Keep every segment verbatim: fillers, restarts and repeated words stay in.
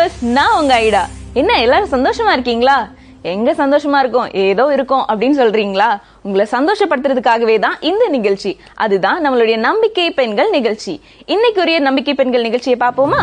Viewers, நான் உங்க ஐடா. என்ன எல்லாரும் சந்தோஷமா இருக்கீங்களா? எங்க சந்தோஷமா இருக்கும், ஏதோ இருக்கும் அப்படின்னு சொல்றீங்களா? உங்களை சந்தோஷப்படுத்துறதுக்காகவே தான் இந்த நிகழ்ச்சி. அதுதான் நம்மளுடைய நம்பிக்கை பெண்கள் நிகழ்ச்சி. இன்னைக்குரிய நம்பிக்கை பெண்கள் நிகழ்ச்சியை பார்ப்போமா?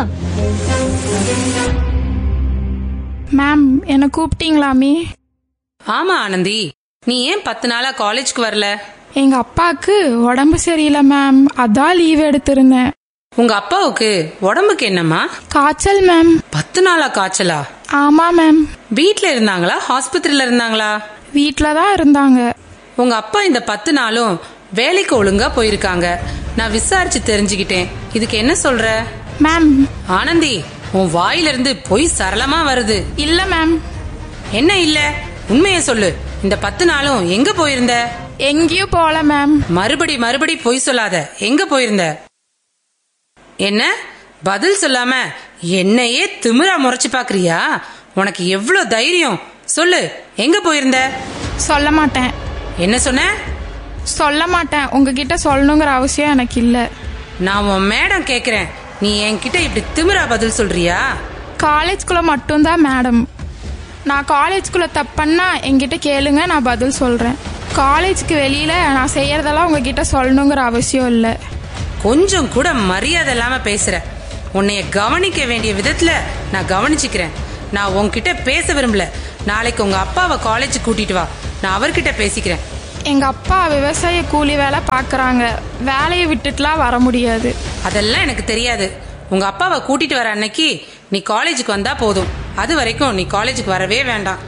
மேம், என்ன கூப்பிட்டீங்களாமே? ஆமா ஆனந்தி, நீ ஏன் பத்து நாளா காலேஜ்க்கு வரல? எங்க அப்பாவுக்கு உடம்பு சரியில்லை மேம், அதான் லீவ் எடுத்திருந்தேன். உங்க அப்பாவுக்கு உடம்புக்கு என்னம்மா? காய்ச்சல் மேம். பத்து நாளா காய்ச்சலா? ஆமா மேம். வீட்ல இருந்தாங்களா ஹாஸ்பத்திரியில இருந்தாங்களா? வீட்ல தான் இருந்தாங்க. உங்க அப்பா இந்த பத்து நாளும் வேலைக்கு ஒழுங்கா போயிருக்காங்க. நான் விசாரிச்சு தெரிஞ்சுக்கிட்டேன். இதுக்கு என்ன சொல்ற? மேம். ஆனந்தி, உன் வாயிலிருந்து பொய் சரளமா வருது. இல்ல மேம். என்ன இல்ல? உண்மைய சொல்லு. இந்த பத்து நாளும் எங்க போயிருந்த? எங்கேயும் போல மேம். மறுபடி மறுபடி பொய் சொல்லாத. எங்க போயிருந்த? என்ன பதில் சொல்லாம என்னையே திமிரா முறைச்சு பாக்குறியா? உனக்கு எவ்வளவு தைரியம்? சொல்லு, எங்க போயிருந்த? சொல்ல மாட்டேன். என்ன சொன்ன? சொல்ல மாட்டேன். உங்ககிட்ட சொல்லணுங்கிற அவசியம் எனக்கு இல்ல. நான் உன் மேடம் கேக்குறேன், நீ என்கிட்ட இப்படி திமிரா பதில் சொல்றியா? காலேஜ்குள்ள மட்டும்தான் மேடம். நான் காலேஜ்குள்ள தப்பண்ணா என்கிட்ட கேளுங்க, நான் பதில் சொல்றேன். காலேஜ்க்கு வெளியில நான் செய்யறதெல்லாம் உங்ககிட்ட சொல்லணுங்கிற அவசியம் இல்ல. கொஞ்சம் கூட மரியாதை இல்லாம பேசுற. உன்னைய கவனிக்க வேண்டிய விதத்துல நான் கவனிச்சுக்கிறேன். நான் உன்கிட்ட பேச விரும்பல. நாளைக்கு உங்க அப்பாவை காலேஜ் கூட்டிட்டு வா, நான் அவர்கிட்ட பேசிக்கிறேன். எங்க அப்பா விவசாய கூலி வேலை பாக்குறாங்க, வேலையை விட்டுட்டுலாம் வர முடியாது. அதெல்லாம் எனக்கு தெரியாது. உங்க அப்பாவை கூட்டிட்டு வர அன்னைக்கு நீ காலேஜுக்கு வந்தா போதும். அது வரைக்கும் நீ காலேஜுக்கு வரவே வேண்டாம்.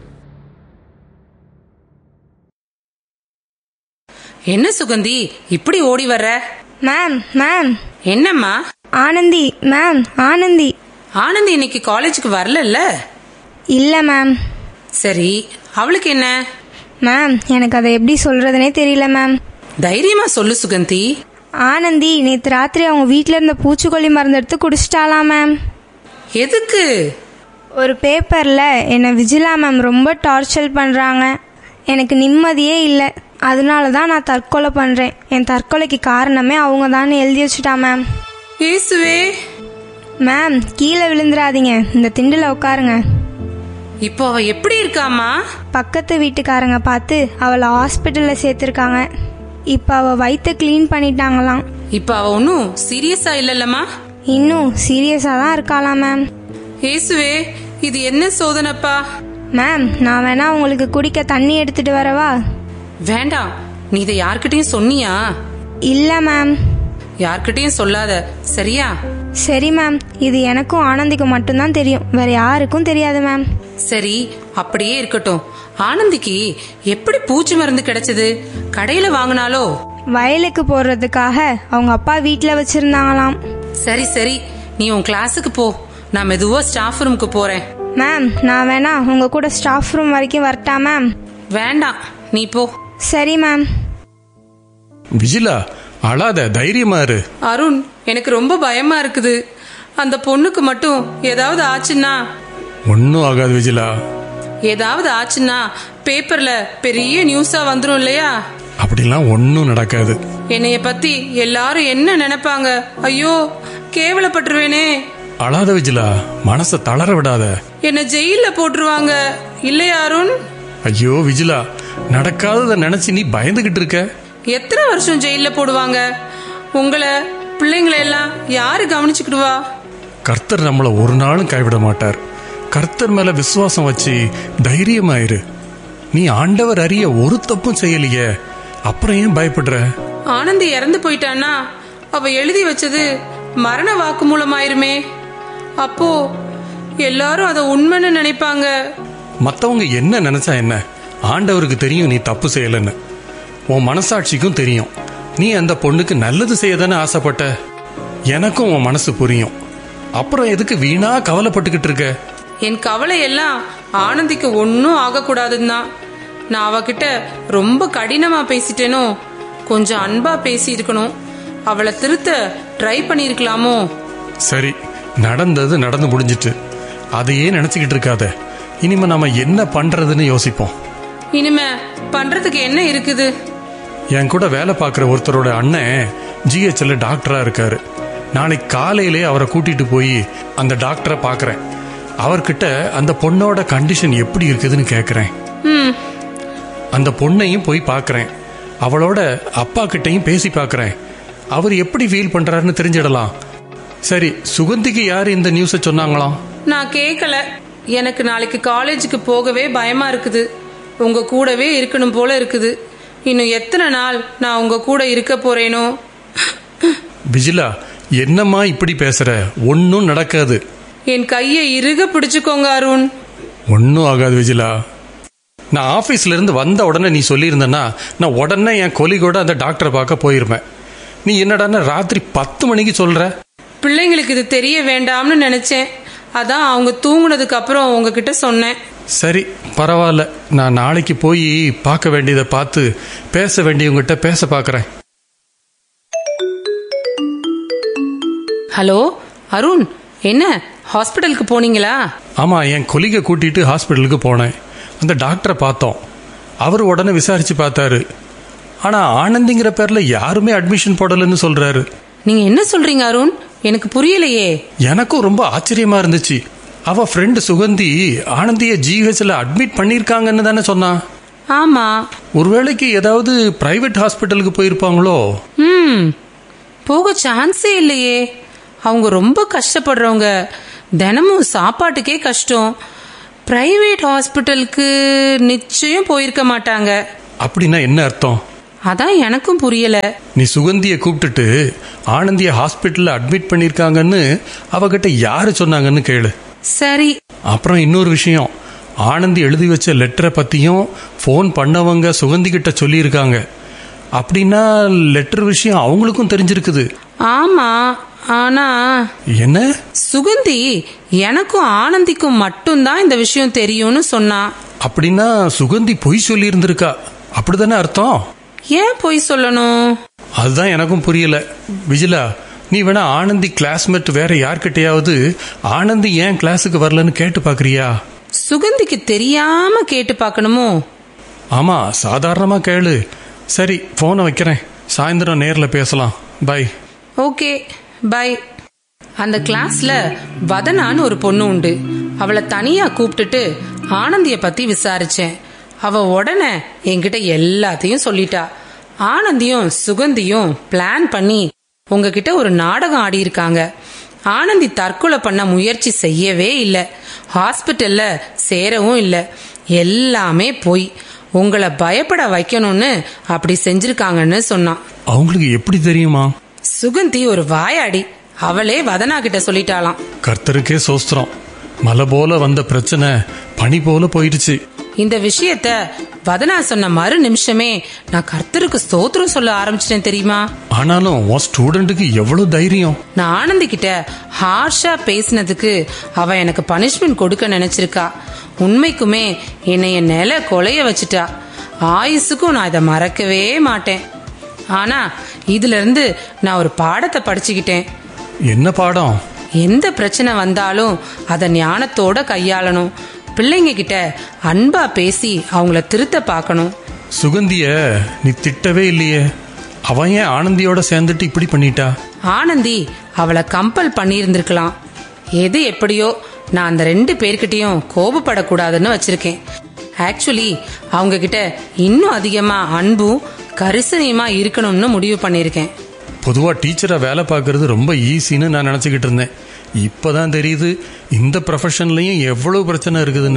என்ன சுகந்தி, இப்படி ஓடி வர்ற? Ma'am ma'am. என்னம்மா? ஆனந்தி மேம். ஆனந்தி. ஆனந்தி இன்னைக்கு காலேஜுக்கு வரல? இல்ல மேம். சரி, அவளுக்கு என்ன? மேம், எனக்கு அதை எப்படி சொல்றதுனே தெரியல மேம். தைரியமா சொல்லு சுகந்தி. ஆனந்தி நேற்று ராத்திரி அவங்க வீட்டுல இருந்த பூச்சிக்கொல்லி மருந்து எடுத்து குடிச்சிட்டாலாம் மேம். எதுக்கு? ஒரு பேப்பர்ல என்னை விஜிலா மேம் ரொம்ப டார்ச்சர் பண்றாங்க. எனக்கு நிம்மதியே இல்லை. அதனால தான் நான் தற்கொலை பண்றேன். என் தற்கொலைக்கு காரணமே அவங்க தான் எழுதி வச்சுட்டா மேம். இயேசுவே. மேம், கீழே விழுந்துடாதீங்க, இந்த திண்டுல உட்காருங்க. இப்போ அவ எப்படி இருக்காமா? பக்கத்து வீட்டுக்காரங்க பார்த்து அவளை ஹாஸ்பிட்டல்ல சேர்த்திருக்காங்க. இப்ப அவ வயிற்ற கிளீன் பண்ணிட்டாங்களாம். இப்ப அவ ஒன்னும் சீரியஸா இல்லல்லம்மா? இன்னும் சீரியஸா தான் இருக்காளாம் மேம். இயேசுவே, இது என்ன சோதனைப்பா? மேம், நான் வேணா உங்களுக்கு குடிக்க தண்ணி எடுத்துட்டு வரவா? வேண்டாம். நீ இதை யார்கிட்டயும் சொன்னியா? இல்ல மேம். யார்கிட்டயும் சொல்லாத, சரியா? சரி மேம். இது எனக்கும் ஆனந்திக்கும் மட்டும்தான் தெரியும், வேற யாருக்கும் தெரியாது மேம். சரி, அப்படியே இருக்கட்டும். ஆனந்திக்கு எப்படி பூச்சி மருந்து கிடைச்சது? கடையில வாங்கினாலோ? வயலுக்கு போடுறதுக்காக அவங்க அப்பா வீட்டுல வச்சிருந்தாங்களாம். சரி சரி, நீ உன் கிளாஸுக்கு போ. நான் மெதுவா ஸ்டாஃப் ரூமுக்கு போறேன். மேம், நான் வேணா உங்க கூட ஸ்டாஃப் ரூம் வரைக்கும் வரட்டா மேம்? வேண்டாம், நீ போ. சரி மேம். விஜிலா, அழாத, தைரியமா இரு. அருண், எனக்கு ரொம்ப பயமா இருக்குது. அந்த பொண்ணுக்கு மட்டும் ஏதாவது ஆச்சுன்னா? ஒன்னும் ஆகாது விஜிலா. ஏதாவது ஆச்சுன்னா பேப்பர்ல பெரிய நியூஸா வந்துரும் இல்லையா? அப்படிலாம் ஒன்னும் நடக்காது. என்னைய பத்தி எல்லாரும் என்ன நினைப்பாங்க? ஐயோ, கேவலப்பட்டுருவேனே. அழாத விஜிலா, மனச தளர விடாத. என்ன ஜெயில போட்டுருவாங்க இல்லையா அருண்? ஐயோ விஜிலா, நடக்காதத நினைச்சு நீ பயந்துகிட்டு இருக்க. எத்தனை வருஷம் ஜெயில போடுவாங்க? உங்களை பிள்ளைங்களை எல்லாம் யாரு கவனிச்சுக்கிடுவா? கர்த்தர் நம்மள ஒரு நாளும் கைவிட மாட்டார். கர்த்தர் மேல விசுவாசம் வச்சு தைரியமாயிரு. நீ ஆண்டவர் அறிய ஒரு தப்பும் செய்யலையே, அப்புறம் ஏன் பயப்படுற? ஆனந்தி இறந்து போயிட்டான்னா அவ எழுதி வச்சது மரண வாக்கு மூலமாயிருமே. அப்போ எல்லாரும் அத உண்மைன்னு நினைப்பாங்க. மத்தவங்க என்ன நினைச்சா என்ன? ஆண்டவருக்கு தெரியும் நீ தப்பு செய்யலன்னு. உன் மனசாட்சிக்கும் தெரியும் நீ அந்த பொண்ணுக்கு நல்லது செய்யதானே ஆசைப்பட்ட. எனக்கும் உன் மனசு புரியும். அப்புறம் எதுக்கு வீணா கவலைப்பட்டுக்கிட்டு இருக்க? என் கவலை எல்லாம் ஆனந்திக்கு ஒன்னும் ஆகக்கூடாதுன்னு தான். நான் அவகிட்ட ரொம்ப கடினமா பேசிட்டேனோ. கொஞ்சம் அன்பா பேசி இருக்கணும். அவளை திருத்த ட்ரை பண்ணிருக்கலாமோ? சரி, நடந்தது நடந்து முடிஞ்சிட்டு. அதையே நினைச்சுக்கிட்டு இருக்காத. இனிமே நாம என்ன பண்றதுன்னு யோசிப்போம். இனிமே பண்றதுக்கு என்ன இருக்குது? என் கூட வேலை பார்க்குற ஒருத்தரோட அண்ணன் ஜிஹெச்ல டாக்டரா இருக்காரு. நாளைக்கு காலையிலே அவரை கூட்டிட்டு போய் அந்த டாக்டரை பார்க்கறேன். அவர்கிட்ட அந்த பொண்ணோட கண்டிஷன் எப்படி இருக்குதுன்னு கேக்குறேன். ம் அந்த பொண்ணையும் போய் பார்க்கறேன். அவளோட அப்பா கிட்டையும் பேசி பார்க்கறேன். அவர் எப்படி ஃபீல் பண்றாருன்னு தெரிஞ்சிடலாம். சரி, சுகந்திக்கு யாரு இந்த நியூஸை சொன்னாங்களாம்? நான் கேட்கல. எனக்கு நாளைக்கு காலேஜுக்கு போகவே பயமா இருக்குது. உங்க கூடவே இருக்கணும் போல இருக்குது. இன்னும் எத்தனை நாள் நான் உங்க கூட இருக்க போறேனோ. விஜிலா, என்னம்மா இப்படி பேசுற? ஒன்னும் நடக்காது. என் கையை இறுக பிடிச்சுக்கோங்க அருண். ஒன்னும் ஆகாது விஜிலா. நான் ஆபீஸ்ல இருந்து வந்த உடனே நீ சொல்லியிருந்தனா நான் உடனே என் கொலிகோட அந்த டாக்டரை பார்க்க போயிருப்பேன். நீ என்னடான்னா ராத்திரி பத்து மணிக்கு சொல்ற? பிள்ளைங்களுக்கு இது தெரிய வேண்டாம்னு நினைச்சேன். அதான் அவங்க தூங்குனதுக்கு அப்புறம் உங்ககிட்ட சொன்னேன். சரி, பரவாயில்ல. நான் நாளைக்கு போய் பார்க்க வேண்டியதை பார்த்து பேச வேண்டியவங்கிட்ட பேச பார்க்கறேன். ஹலோ அருண், என்ன ஹாஸ்பிட்டலுக்கு போனீங்களா? ஆமா, என் கொலிகை கூட்டிட்டு ஹாஸ்பிட்டலுக்கு போனேன். அந்த டாக்டரை பார்த்தோம். அவர் உடனே விசாரிச்சு பார்த்தாரு. ஆனா ஆனந்திங்கிற பேர்ல யாருமே அட்மிஷன் போடலன்னு சொல்றாரு. நீங்க என்ன சொல்றீங்க அருண்? எனக்கு புரியலையே. எனக்கும் ரொம்ப ஆச்சரியமா இருந்துச்சு. அவ ஃப்ரெண்டு சுகந்தி ஆனந்திய ஜிஹெச்ல அட்மிட் பண்ணிருக்காங்கன்னு தானே சொன்னா. ஆமா. ஒருவேளைக்கு ஏதாவது பிரைவேட் ஹாஸ்பிட்டலுக்கு போயிருப்பாங்களோ? ம் போக சான்ஸே இல்லையே. அவங்க ரொம்ப கஷ்டப்படுறவங்க. தினமும் சாப்பாட்டுக்கே கஷ்டம். பிரைவேட் ஹாஸ்பிட்டலுக்கு நிச்சயம் போயிருக்க மாட்டாங்க. அப்படின்னா என்ன அர்த்தம்? அதான் எனக்கும் புரியல. நீ சுகந்திய கூப்பிட்டுட்டு ஆனந்திய ஹாஸ்பிட்டல்ல அட்மிட் பண்ணிருக்காங்கன்னு அவகிட்ட யாரு சொன்னாங்கன்னு கேளு. சரி. அப்புறம் இன்னொரு விஷயம், ஆனந்தி எழுதி வச்ச லெட்டரை பத்தியும் போன் பண்ணவங்க சுகந்தி கிட்ட சொல்லி இருக்காங்க. அப்படின்னா லெட்டர் விஷயம் அவங்களுக்கும் தெரிஞ்சிருக்குது. ஆமா, ஆனா என்ன? சுகந்தி எனக்கும் ஆனந்திக்கும் மட்டும்தான் இந்த விஷயம் தெரியும்னு சொன்னா. அப்படின்னா சுகந்தி பொய் சொல்லி இருந்திருக்கா, அப்படிதானே அர்த்தம்? ஏன் பொய் சொல்லணும்? அதுதான் எனக்கும் புரியல. விஜிலா, நீ வேணா ஆனந்தி கிளாஸ்மேட் வேற யார்கிட்டயாவது ஆனந்தி ஏன் கிளாஸுக்கு வரலன்னு கேட்டு பாக்குறியா? சுகந்திக்கு தெரியாம கேட்டு பார்க்கணுமோ? ஆமா, சாதாரணமா கேளு. சரி, போனை வைக்கிறேன். சாயந்தரம் நேர்ல பேசலாம். பை. Okay, by. அந்த கிளாஸ்ல வதனான்னு ஒரு பொண்ணு உண்டு. அவளை தனியா கூப்பிட்டுட்டு ஆனந்திய பத்தி விசாரிச்சேன். அவ உடனே என்கிட்ட எல்லாத்தையும் சொல்லிட்டா. ஆனந்தியும் சுகந்தியும் பிளான் பண்ணி உங்ககிட்ட ஒரு நாடகம் ஆடி இருக்காங்க. ஆனந்தி தற்கொலை பண்ண முயற்சி செய்யவே இல்லை, ஹாஸ்பிட்டல்ல சேரவும் இல்லை. எல்லாமே போய் உங்களை பயப்பட வைக்கணும்னு அப்படி செஞ்சிருக்காங்கன்னு சொன்னான். அவங்களுக்கு எப்படி தெரியுமா? சுகந்தி ஒரு வாயாடி. அவளே வதனா கிட்ட சொல்லிட்டாளாம். கர்த்தருக்கே சோஸ்திரம். மலை போல வந்த பிரச்சனை பனி போல போயிடுச்சு. இந்த விஷயத்த வதனா சொன்ன மறு நிமிஷமே நான் கர்த்தருக்கு ஸ்தோத்திரம் சொல்ல ஆரம்பிச்சிட்டேன் தெரியுமா? ஆனாலும் உன் ஸ்டூடெண்ட்டுக்கு எவ்வளவு தைரியம்! நான் ஆனந்தி கிட்ட ஹார்ஷா பேசினதுக்கு அவ எனக்கு பனிஷ்மெண்ட் கொடுக்க நினைச்சிருக்கா. உண்மைக்குமே என்னைய நில கொலைய வச்சுட்டா. ஆயுசுக்கும் நான் இதை மறக்கவே மாட்டேன். ஆனா இதுல இருந்து நான் ஒரு பாடத்தை படிச்சுக்கிட்டேன். என்ன பாடம்? எந்த பிரச்சனை வந்தாலும் அதை ஞானத்தோட கையாளணும். பிள்ளைங்க கிட்ட அன்பா பேசி அவங்கள திருத்த பார்க்கணும். சுகந்திய நீ திட்டவே இல்லையே. அவன் ஏன் ஆனந்தியோட சேர்ந்துட்டு இப்படி பண்ணிட்டா? ஆனந்தி அவளை கம்பல் பண்ணி இருந்திருக்கலாம். எது எப்படியோ நான் அந்த ரெண்டு பேர்கிட்டயும் கோபப்படக்கூடாதுன்னு வச்சிருக்கேன். ஆக்சுவலி அவங்க கிட்ட இன்னும் அதிகமா அன்பும் கரிசனையுமா இருக்கணும்னு முடிவு பண்ணிருக்கேன். பொதுவா டீச்சரா வேலை பார்க்கறது ரொம்ப ஈஸின்னு நான் நினைச்சுக்கிட்டு இருந்தேன். இப்பதான் தெரியுது இந்த ப்ரொஃபஷன்லயும் எவ்வளவு பிரச்சனை இருக்குதுன்னு.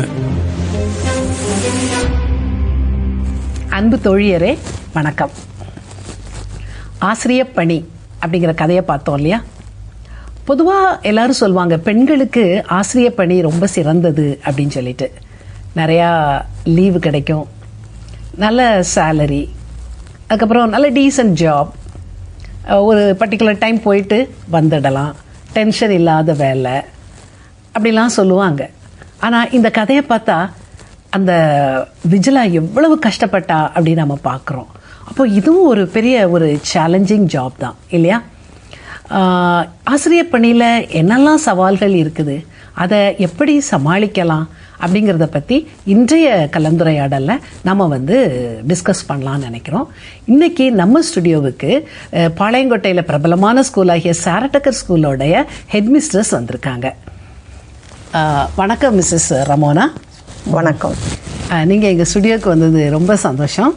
அன்பு தோழியரே வணக்கம். ஆசிரிய பணி அப்படிங்கிற கதையை பார்த்தோம் இல்லையா? பொதுவாக எல்லாரும் சொல்லுவாங்க பெண்களுக்கு ஆசிரிய பணி ரொம்ப சிறந்தது அப்படின்னு சொல்லிட்டு. நிறையா லீவு கிடைக்கும், நல்ல சேலரி, அதுக்கப்புறம் நல்ல டீசன்ட் ஜாப், ஒரு பர்டிகுலர் டைம் போயிட்டு வந்துடலாம், டென்ஷன் இல்லாத வேலை அப்படிலாம் சொல்லுவாங்க. ஆனால் இந்த கதையை பார்த்தா அந்த விஜிலா எவ்வளவு கஷ்டப்பட்டா அப்படின்னு நம்ம பார்க்குறோம். அப்போ இதுவும் ஒரு பெரிய ஒரு சேலஞ்சிங் ஜாப் தான் இல்லையா? ஆசிரியர் பணியில் என்னெல்லாம் சவால்கள் இருக்குது, அதை எப்படி சமாளிக்கலாம் அப்படிங்கிறத பற்றி இன்றைய கலந்துரையாடலில் நம்ம வந்து டிஸ்கஸ் பண்ணலான்னு நினைக்கிறோம். இன்னைக்கு நம்ம ஸ்டுடியோவுக்கு பாளையங்கோட்டையில் பிரபலமான ஸ்கூல் ஆகிய சாரட்டக்கர் ஸ்கூலோடைய ஹெட் மிஸ்ட்ரஸ் வந்திருக்காங்க. வணக்கம் மிஸ்ஸஸ் ரமோனா. வணக்கம். நீங்கள் எங்கள் ஸ்டுடியோக்கு வந்தது ரொம்ப சந்தோஷம்.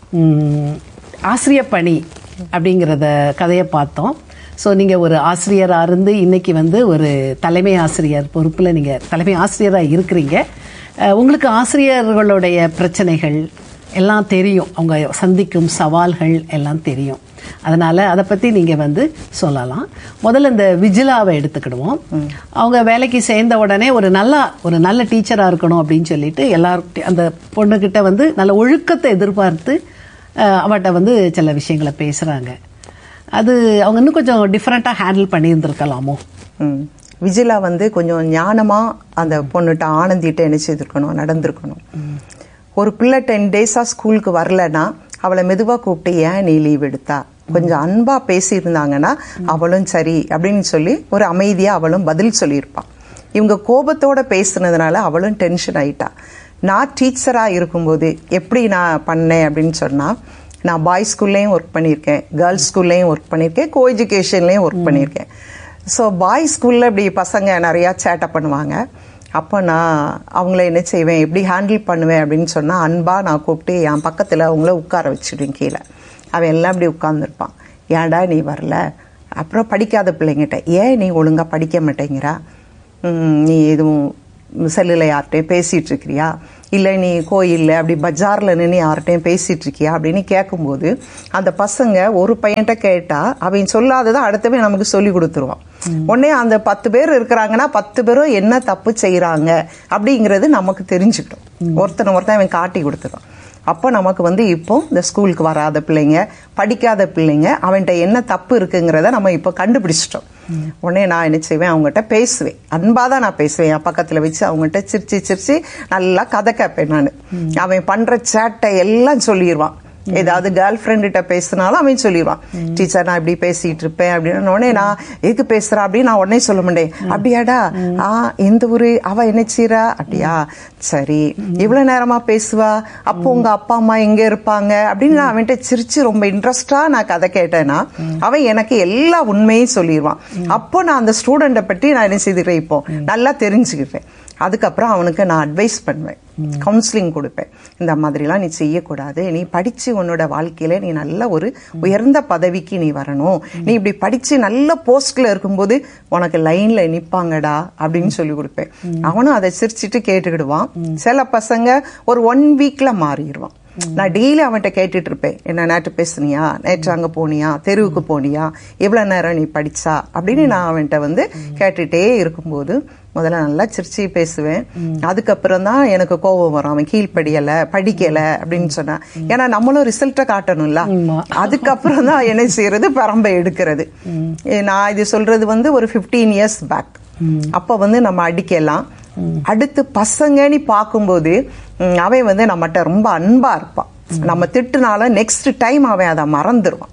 ஆசிரியர் பணி அப்படிங்கிறத கதையை பார்த்தோம். ஸோ நீங்கள் ஒரு ஆசிரியராக இருந்து இன்னைக்கு வந்து ஒரு தலைமை ஆசிரியர் பொறுப்பில் நீங்கள் தலைமை ஆசிரியராக இருக்கிறீங்க. உங்களுக்கு ஆசிரியர்களுடைய பிரச்சனைகள் எல்லாம் தெரியும், அவங்க சந்திக்கும் சவால்கள் எல்லாம் தெரியும். அதனால் அதை பற்றி நீங்கள் வந்து சொல்லலாம். முதல்ல இந்த விஜிலாவை எடுத்துக்கிடுவோம். அவங்க வேலைக்கு சேர்ந்த உடனே ஒரு நல்ல ஒரு நல்ல டீச்சராக இருக்கணும் அப்படின்னு சொல்லிட்டு எல்லாரும் அந்த பொண்ணுக்கிட்ட வந்து நல்ல ஒழுக்கத்தை எதிர்பார்த்து அவட்ட வந்து சில விஷயங்களை பேசுகிறாங்க. அது அவங்க இன்னும் கொஞ்சம் டிஃப்ரெண்ட்டாக ஹேண்டில் பண்ணியிருந்துருக்கலாமோ? விஜிலா வந்து கொஞ்சம் ஞானமாக அந்த பொண்ணுகிட்ட ஆனந்திட்ட என்ன செய்திருக்கணும், நடந்திருக்கணும். ஒரு பிள்ளை டென் டேஸாக ஸ்கூலுக்கு வரலன்னா அவளை மெதுவாக கூப்பிட்டு ஏன் நீ லீவ் எடுத்தா, கொஞ்சம் அன்பா பேசியிருந்தாங்கன்னா அவளும் சரி அப்படின்னு சொல்லி ஒரு அமைதியா அவளும் பதில் சொல்லியிருப்பான். இவங்க கோபத்தோட பேசுனதுனால அவளும் டென்ஷன் ஆயிட்டா. நான் டீச்சரா இருக்கும்போது எப்படி நான் பண்ணேன் அப்படின்னு சொன்னா, நான் பாய்ஸ் ஸ்கூல்லையும் ஒர்க் பண்ணியிருக்கேன், கேர்ள்ஸ் ஸ்கூல்லையும் ஒர்க் பண்ணியிருக்கேன், கோ எஜுகேஷன்லையும் ஒர்க் பண்ணியிருக்கேன். ஸோ பாய்ஸ் ஸ்கூல்ல இப்படி பசங்க நிறையா சேட்டை பண்ணுவாங்க. அப்போ நான் அவங்கள என்ன செய்வேன், எப்படி ஹேண்டில் பண்ணுவேன் அப்படின்னு சொன்னால், அன்பா நான் கூப்பிட்டு என் பக்கத்தில் அவங்கள உட்கார வச்சுடுவேன். கீழே அவன் எல்லாம் இப்படி உட்கார்ந்துருப்பான். ஏன்டா நீ வரல? அப்புறம் படிக்காத பிள்ளைங்கிட்ட ஏன் நீ ஒழுங்காக படிக்க மாட்டேங்கிறா, நீ எதுவும் செல்லில் யார்கிட்டையும் பேசிகிட்டு இருக்கிறியா, இல்லை நீ கோயிலில் அப்படி பஜாரில் நின்று யார்கிட்டையும் பேசிகிட்டு இருக்கியா அப்படின்னு கேட்கும்போது அந்த பசங்க ஒரு பையன்கிட்ட கேட்டால் அவன் சொல்லாததை அடுத்தவன் நமக்கு சொல்லி கொடுத்துருவான். உடனே அந்த பத்து பேர் இருக்கிறாங்கன்னா பத்து பேரும் என்ன தப்பு செய்கிறாங்க அப்படிங்கிறது நமக்கு தெரிஞ்சுக்கிட்டோம். ஒருத்தனை ஒருத்தன் அவன் காட்டி கொடுத்துருவான். அப்போ நமக்கு வந்து இப்போ இந்த ஸ்கூலுக்கு வராத பிள்ளைங்க, படிக்காத பிள்ளைங்க, அவன்கிட்ட என்ன தப்பு இருக்குங்கிறத நம்ம இப்போ கண்டுபிடிச்சிட்டோம். உடனே நான் என்ன செய்வேன், அவங்ககிட்ட பேசுவேன், அன்பாக தான் நான் பேசுவேன். என் பக்கத்தில் வச்சு அவங்ககிட்ட சிரிச்சு சிரிச்சு நல்லா கதை கேட்பேன். நான் அவன் பண்ணுற சேட்டை எல்லாம் சொல்லிடுவான். ஏதாவது கேர்ள் ஃப்ரெண்ட்கிட்ட பேசினாலும் அவன் சொல்லிடுவான், டீச்சர் நான் இப்படி பேசிட்டு இருப்பேன் அப்படின்னு. உடனே நான் எதுக்கு பேசுறா அப்படின்னு நான் உடனே சொல்ல மாட்டேன். அப்படியாடா, ஆ எந்த ஊரு, அவ என்ன செய்யறா, அப்படியா, சரி இவ்வளவு நேரமா பேசுவா, அப்போ உங்க அப்பா அம்மா எங்க இருப்பாங்க அப்படின்னு நான் அவன்கிட்ட சிரிச்சு ரொம்ப இன்ட்ரெஸ்டா நான் கதை கேட்டேன்னா அவன் எனக்கு எல்லா உண்மையும் சொல்லிடுவான். அப்போ நான் அந்த ஸ்டூடெண்ட்டை பற்றி நான் என்ன செய்துக்கிறேன், இப்போ நல்லா தெரிஞ்சுக்கிட்டேன். அதுக்கப்புறம் அவனுக்கு நான் அட்வைஸ் பண்ணுவேன், கவுன்சிலிங் கொடுப்பேன். இந்த மாதிரிலாம் நீ செய்யக்கூடாது, நீ படிச்சு உன்னோட வாழ்க்கையில நீ நல்ல ஒரு உயர்ந்த பதவிக்கு நீ வரணும், நீ இப்படி படிச்சு நல்ல போஸ்ட்ல இருக்கும்போது உனக்கு லைன்ல நிப்பாங்கடா அப்படின்னு சொல்லி கொடுப்பேன். அவனும் அதை சிரிச்சுட்டு கேட்டுக்கிடுவான். சில பசங்க ஒரு ஒன் வீக்ல மாறிடுவான். நான் டெய்லி அவன்கிட்ட கேட்டுட்டு இருப்பேன், என்ன நேற்று பேசுனியா, நேற்று அங்க போனியா, தெருவுக்கு போனியா, எவ்வளவு நேரம் நீ படிச்சா அப்படின்னு நான் அவன்கிட்ட வந்து கேட்டுட்டே இருக்கும்போது முதல்ல நல்லா சிரிச்சு பேசுவேன். அதுக்கப்புறம் தான் எனக்கு கோபம் வரும், அவன் கீழ்படியல படிக்கல அப்படின்னு சொன்னா. ஏன்னா நம்மளும் ரிசல்ட்டை காட்டணும்ல. அதுக்கப்புறம் தான் என்ன செய்யறது, பரம்பை எடுக்கிறது. நான் இது சொல்றது வந்து ஒரு பிப்டீன் இயர்ஸ் பேக். அப்ப வந்து நம்ம அடிக்கலாம். அடுத்து பசங்கன்னு பார்க்கும்போது அவன் வந்து நம்மகிட்ட ரொம்ப அன்பா இருப்பான். நம்ம திட்டுனாலும் நெக்ஸ்ட் டைம் அவன் அதை மறந்துடுவான்.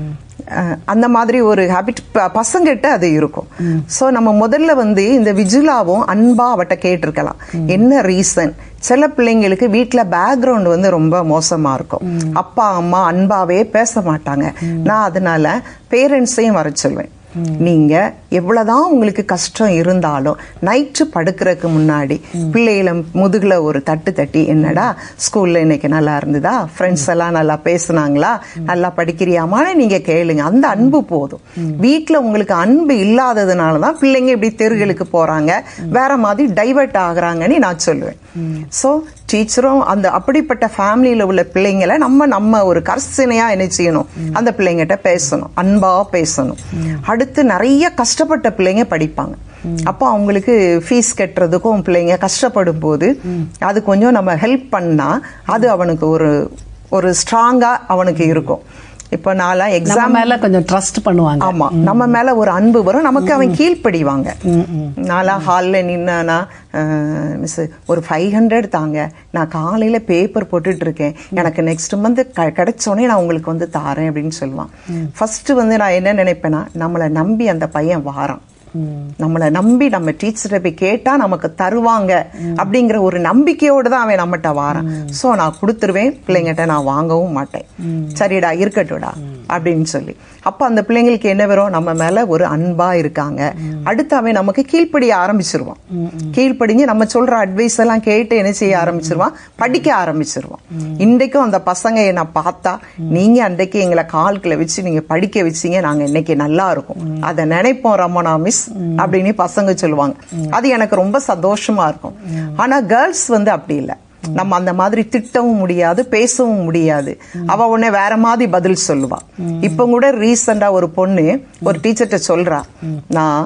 அந்த மாதிரி ஒரு ஹேபிட் பசங்கிட்ட அது இருக்கும். சோ நம்ம முதல்ல வந்து இந்த விஜிலாவும் அன்பா அவட்ட கேட்டிருக்கலாம், என்ன ரீசன். சில பிள்ளைங்களுக்கு வீட்டுல பேக்ரவுண்ட் வந்து ரொம்ப மோசமா இருக்கும், அப்பா அம்மா அன்பாவே பேச மாட்டாங்க. நான் அதனால பேரண்ட்ஸையும் வர சொல்வேன், நீங்க எவ்வளவுதான் உங்களுக்கு கஷ்டம் இருந்தாலும் நைட்டு படுக்கிறதுக்கு முன்னாடி பிள்ளைகளை முதுகுல ஒரு தட்டு தட்டி, என்னடா ஸ்கூல்ல இன்னைக்கு நல்லா இருந்ததா, ஃப்ரெண்ட்ஸ் எல்லாம் நல்லா பேசுனாங்களா, நல்லா படிக்கிறியாமான்னு நீங்க கேளுங்க. அந்த அன்பு போதும். வீட்டுல உங்களுக்கு அன்பு இல்லாததுனாலதான் பிள்ளைங்க இப்படி தெருகளுக்கு போறாங்க, வேற மாதிரி டைவர்ட் ஆகுறாங்கன்னு நான் சொல்லுவேன். சோ டீச்சரும் அந்த அப்படிப்பட்ட ஃபேமிலியில உள்ள பிள்ளைங்களை நம்ம நம்ம ஒரு கர்சனையா என்ன செய்யணும், அந்த பிள்ளைங்கிட்ட பேசணும், அன்பா பேசணும். அடுத்து நிறைய கஷ்டப்பட்ட பிள்ளைங்க படிப்பாங்க. அப்போ அவங்களுக்கு ஃபீஸ் கட்டுறதுக்கும் பிள்ளைங்க கஷ்டப்படும் போது அது கொஞ்சம் நம்ம ஹெல்ப் பண்ணா அது அவனுக்கு ஒரு ஒரு ஸ்ட்ராங்கா அவனுக்கு இருக்கும். இப்ப நான்லாம் எக்ஸாம் மேல கொஞ்சம் ட்ரஸ்ட் பண்ணுவாங்க. ஆமா, நம்ம மேல ஒரு அன்பு வரும், நமக்கு அவன் கீழ்ப்படிவாங்க. நான்லாம் ஹால்ல நின்னா, மிஸ் ஒரு ஃபைவ் ஹண்ட்ரட் தாங்க, நான் காலையில பேப்பர் போட்டுட்டு இருக்கேன், எனக்கு நெக்ஸ்ட் மந்த் கிடைச்சோடனே நான் உங்களுக்கு வந்து தாரேன் அப்படின்னு சொல்லுவான். ஃபர்ஸ்ட் வந்து நான் என்ன நினைப்பேன்னா, நம்மளை நம்பி அந்த பையன் வாரான், நம்மளை நம்பி நம்ம டீச்சரை போய் கேட்டா நமக்கு தருவாங்க அப்படிங்கிற ஒரு நம்பிக்கையோடு தான் அவன் நம்மகிட்ட வாரான். சோ நான் கொடுத்துருவேன், பிள்ளைங்கிட்ட நான் வாங்கவும் மாட்டேன். சரிடா இருக்கட்டும்டா அப்படின்னு சொல்லி. அப்ப அந்த பிள்ளைங்களுக்கு என்ன வரும், நம்ம மேல ஒரு அன்பா இருக்காங்க. அடுத்து அவன் நமக்கு கீழ்ப்படிய ஆரம்பிச்சிருவான். கீழ்ப்படிஞ்சு நம்ம சொல்ற அட்வைஸ் எல்லாம் கேட்டு என்ன செய்ய ஆரம்பிச்சிருவான், படிக்க ஆரம்பிச்சிருவான். இன்றைக்கும் அந்த பசங்க என்ன பார்த்தா, நீங்க அன்றைக்கு எங்களை கால்குள்ள வச்சு நீங்க படிக்க வச்சீங்க, நாங்க இன்னைக்கு நல்லா இருக்கும், அதை நினைப்போம் ரமணா மிஸ் அப்படின்னு பசங்க சொல்லுவாங்க. அது எனக்கு ரொம்ப சந்தோஷமா இருக்கும். ஆனா கேர்ள்ஸ் வந்து அப்படி இல்லை. நம்ம அந்த மாதிரி திட்டவும் முடியாது, பேசவும் முடியாது. அவ உடனே வேற மாதிரி பதில் சொல்லுவா. இப்ப கூட ரீசெண்டா ஒரு பொண்ணு ஒரு டீச்சர்கிட்ட சொல்றா, நான்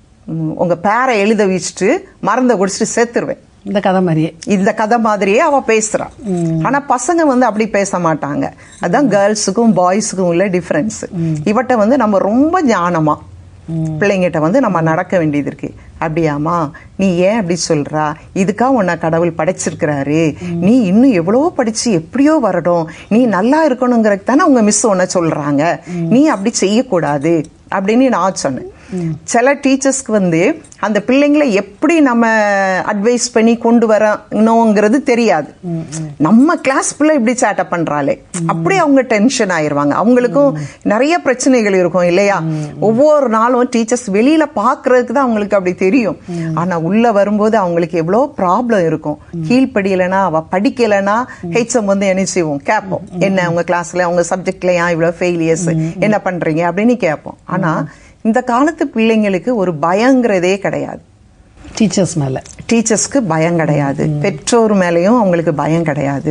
உங்க பேரை எழுத வச்சுட்டு மறந்த குடிச்சிட்டு சேர்த்துருவேன். இந்த கதை மாதிரியே இந்த கதை மாதிரியே அவ பேசுறா. ஆனா பசங்க வந்து அப்படி பேச மாட்டாங்க. அதான் கேர்ள்ஸுக்கும் பாய்ஸுக்கும் உள்ள டிஃபரன்ஸ். இவட்ட வந்து நம்ம ரொம்ப ஞானமா பிள்ளைங்கிட்ட வந்து நம்ம நடக்க வேண்டியது இருக்கு. அப்படியாமா, நீ ஏன் அப்படி சொல்றா, இதுக்கா உன்னை கடவுள் படைச்சிருக்கிறாரு, நீ இன்னும் எவ்வளவோ படிச்சு எப்படியோ வரணும், நீ நல்லா இருக்கணுங்கிறதுக்கு தானே உங்க மிஸ் உன்னை சொல்றாங்க, நீ அப்படி செய்யக்கூடாது அப்படின்னு நான் சொன்னேன். சில டீச்சர்ஸ்க்கு வந்து அந்த பிள்ளைங்களை எப்படி நம்ம அட்வைஸ் பண்ணி கொண்டு வரணுங்கிறது தெரியாது. நம்ம கிளாஸ் பிள்ளை இப்படி சேட்டை பண்றாளே அப்படியே அவங்க டென்ஷன் ஆயிருவாங்க. அவங்களுக்கும் நிறைய பிரச்சனைகள் இருக்கும் இல்லையா. ஒவ்வொரு நாளும் டீச்சர்ஸ் வெளியில பாக்குறதுக்கு தான் அவங்களுக்கு அப்படி தெரியும். ஆனா உள்ள வரும்போது அவங்களுக்கு எவ்வளவு ப்ராப்ளம் இருக்கும். கீழ்படியலைன்னா, அவ படிக்கலைன்னா ஹெச்எம் வந்து என்ன செய்வோம், கேட்போம், என்ன உங்க கிளாஸ்ல உங்க சப்ஜெக்ட்ல ஏன் இவ்வளவு ஃபெயிலியர்ஸ், என்ன பண்றீங்க அப்படின்னு கேட்போம். ஆனா இந்த காலத்து பிள்ளைங்களுக்கு ஒரு பயங்கிறதே கிடையாது. டீச்சர்ஸ் மேல டீச்சர்ஸ்க்கு பயம் கிடையாது, பெற்றோர் மேலயும் அவங்களுக்கு பயம் கிடையாது.